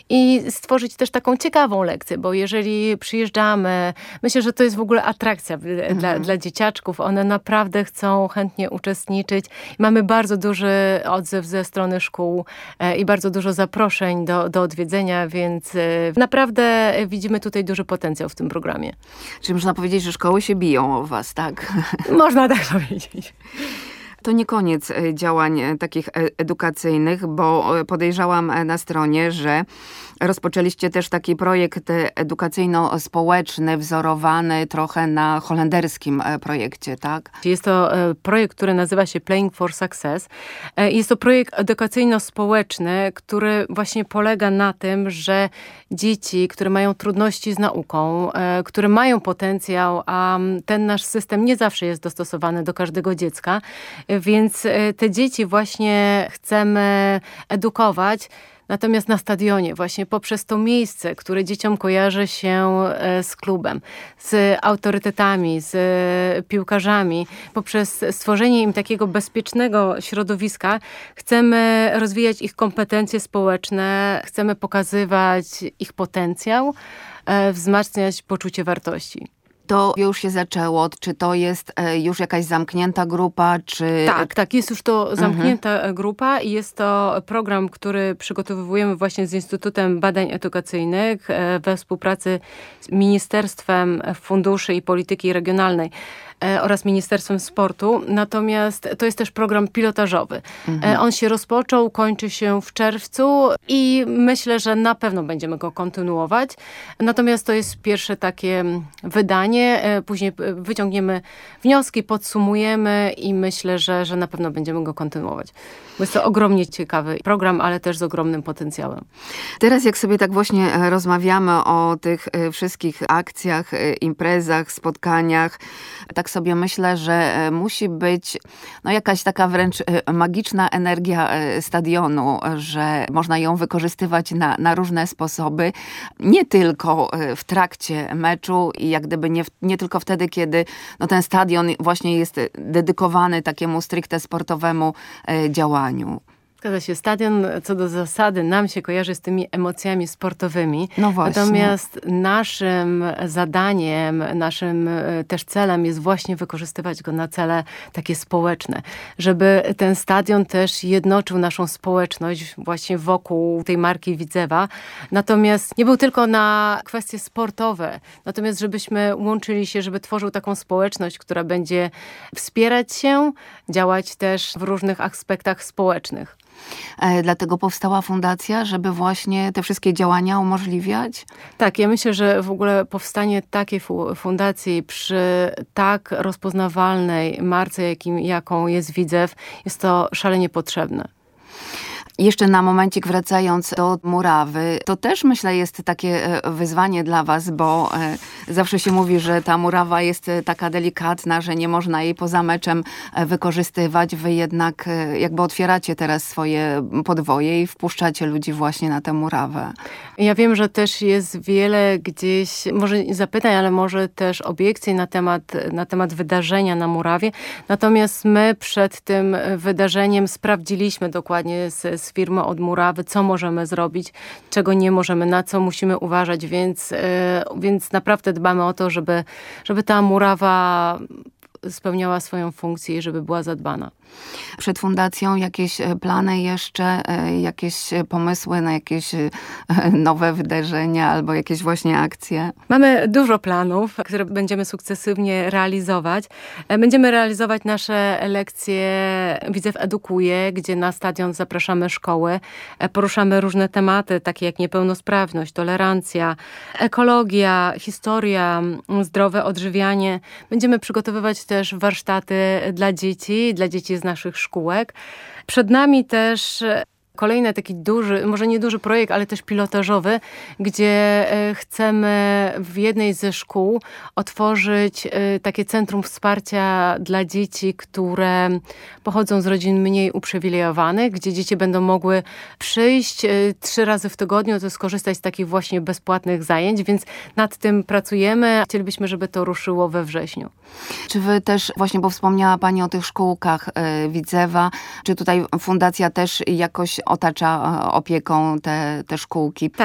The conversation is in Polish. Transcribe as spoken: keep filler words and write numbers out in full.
i stworzyć też taką ciekawą lekcję, bo jeżeli przyjeżdżamy, myślę, że to jest w ogóle atrakcja mhm. dla, dla dzieciaczków. One naprawdę chcą chętnie uczestniczyć. Mamy bardzo duży odzew ze strony szkół i bardzo dużo zaproszeń do, do odwiedzenia, więc naprawdę widzimy tutaj duży potencjał w tym programie. Czyli można powiedzieć, że szkoły się biją o was, tak? Można tak powiedzieć. To nie koniec działań takich edukacyjnych, bo podejrzałam na stronie, że rozpoczęliście też taki projekt edukacyjno-społeczny, wzorowany trochę na holenderskim projekcie, tak? Jest to projekt, który nazywa się Playing for Success. Jest to projekt edukacyjno-społeczny, który właśnie polega na tym, że dzieci, które mają trudności z nauką, które mają potencjał, a ten nasz system nie zawsze jest dostosowany do każdego dziecka, więc te dzieci właśnie chcemy edukować, natomiast na stadionie, właśnie poprzez to miejsce, które dzieciom kojarzy się z klubem, z autorytetami, z piłkarzami, poprzez stworzenie im takiego bezpiecznego środowiska, chcemy rozwijać ich kompetencje społeczne, chcemy pokazywać ich potencjał, wzmacniać poczucie wartości. To już się zaczęło? Czy to jest już jakaś zamknięta grupa? Czy... Tak, tak, jest już to zamknięta mhm. grupa i jest to program, który przygotowujemy właśnie z Instytutem Badań Edukacyjnych we współpracy z Ministerstwem Funduszy i Polityki Regionalnej oraz Ministerstwem Sportu. Natomiast to jest też program pilotażowy. Mhm. On się rozpoczął, kończy się w czerwcu i myślę, że na pewno będziemy go kontynuować. Natomiast to jest pierwsze takie wydanie. Później wyciągniemy wnioski, podsumujemy i myślę, że, że na pewno będziemy go kontynuować. Bo jest to ogromnie ciekawy program, ale też z ogromnym potencjałem. Teraz jak sobie tak właśnie rozmawiamy o tych wszystkich akcjach, imprezach, spotkaniach, tak sobie myślę, że musi być no, jakaś taka wręcz magiczna energia stadionu, że można ją wykorzystywać na, na różne sposoby. Nie tylko w trakcie meczu i jak gdyby nie, nie tylko wtedy, kiedy no, ten stadion właśnie jest dedykowany takiemu stricte sportowemu działaniu. Zgadza się. Stadion co do zasady nam się kojarzy z tymi emocjami sportowymi. No właśnie. Natomiast naszym zadaniem, naszym też celem jest właśnie wykorzystywać go na cele takie społeczne. Żeby ten stadion też jednoczył naszą społeczność właśnie wokół tej marki Widzewa. Natomiast nie był tylko na kwestie sportowe. Natomiast żebyśmy łączyli się, żeby tworzył taką społeczność, która będzie wspierać się, działać też w różnych aspektach społecznych. Dlatego powstała fundacja, żeby właśnie te wszystkie działania umożliwiać? Tak, ja myślę, że w ogóle powstanie takiej fundacji przy tak rozpoznawalnej marce, jakim, jaką jest Widzew, jest to szalenie potrzebne. Jeszcze na momencik wracając do murawy, to też myślę jest takie wyzwanie dla was, bo zawsze się mówi, że ta murawa jest taka delikatna, że nie można jej poza meczem wykorzystywać. Wy jednak jakby otwieracie teraz swoje podwoje i wpuszczacie ludzi właśnie na tę murawę. Ja wiem, że też jest wiele gdzieś, może zapytań, ale może też obiekcji na temat, na temat wydarzenia na murawie. Natomiast my przed tym wydarzeniem sprawdziliśmy dokładnie z z firmy od murawy, co możemy zrobić, czego nie możemy, na co musimy uważać, więc, więc naprawdę dbamy o to, żeby, żeby ta murawa spełniała swoją funkcję i żeby była zadbana. Przed fundacją jakieś plany jeszcze, jakieś pomysły na jakieś nowe wydarzenia albo jakieś właśnie akcje? Mamy dużo planów, które będziemy sukcesywnie realizować. Będziemy realizować nasze lekcje Widzew Edukuje, gdzie na stadion zapraszamy szkoły. Poruszamy różne tematy, takie jak niepełnosprawność, tolerancja, ekologia, historia, zdrowe odżywianie. Będziemy przygotowywać też warsztaty dla dzieci, dla dzieci z naszych szkółek. Przed nami też kolejny taki duży, może nie duży projekt, ale też pilotażowy, gdzie chcemy w jednej ze szkół otworzyć takie centrum wsparcia dla dzieci, które pochodzą z rodzin mniej uprzywilejowanych, gdzie dzieci będą mogły przyjść trzy razy w tygodniu, to skorzystać z takich właśnie bezpłatnych zajęć, więc nad tym pracujemy. Chcielibyśmy, żeby to ruszyło we wrześniu. Czy wy też, właśnie bo wspomniała pani o tych szkółkach Widzewa, czy tutaj fundacja też jakoś otacza opieką te, te szkółki?